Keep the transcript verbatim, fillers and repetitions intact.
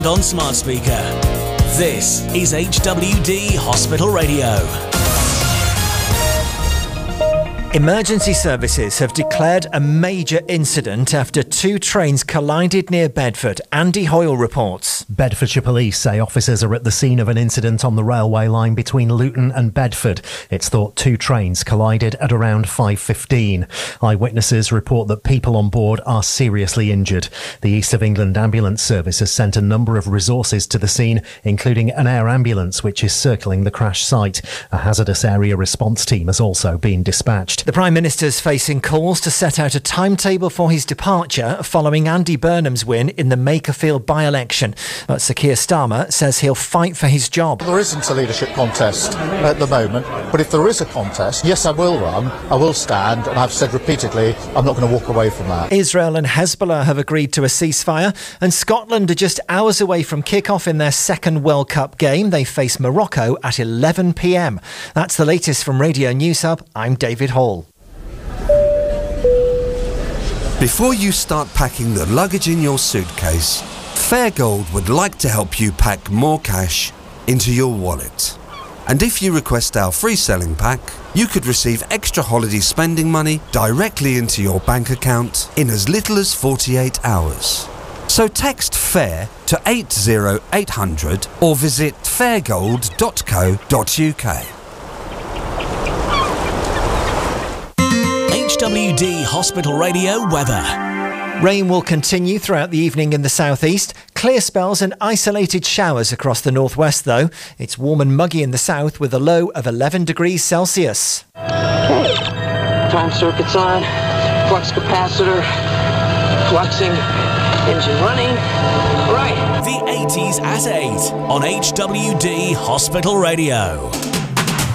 On smart speaker. This is H W D Hospital Radio. Emergency services have declared a major incident after two trains collided near Bedford. Andy Hoyle reports. Bedfordshire Police say officers are at the scene of an incident on the railway line between Luton and Bedford. It's thought two trains collided at around five fifteen. Eyewitnesses report that people on board are seriously injured. The East of England Ambulance Service has sent a number of resources to the scene, including an air ambulance which is circling the crash site. A hazardous area response team has also been dispatched. The Prime Minister's facing calls to set out a timetable for his departure following Andy Burnham's win in the Makerfield by-election. But Sir Keir Starmer says he'll fight for his job. There isn't a leadership contest at the moment, but if there is a contest, yes, I will run, I will stand, and I've said repeatedly I'm not going to walk away from that. Israel and Hezbollah have agreed to a ceasefire, and Scotland are just hours away from kick-off in their second World Cup game. They face Morocco at eleven p m. That's the latest from Radio News Hub. I'm David Hall. Before you start packing the luggage in your suitcase, Fairgold would like to help you pack more cash into your wallet. And if you request our free selling pack, you could receive extra holiday spending money directly into your bank account in as little as forty-eight hours. So text FAIR to eight zero eight hundred or visit fairgold dot co dot u k. H W D Hospital Radio weather. Rain will continue throughout the evening in the southeast. Clear spells and isolated showers across the northwest, though. It's warm and muggy in the south with a low of eleven degrees Celsius. Okay. Time circuits on. Flux capacitor. Fluxing. Engine running. All right. The eighties at eight on H W D Hospital Radio.